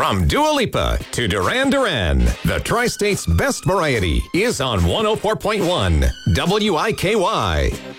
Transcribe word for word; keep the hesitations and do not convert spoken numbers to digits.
From Dua Lipa to Duran Duran, the Tri-State's best variety is on one oh four point one W I K Y.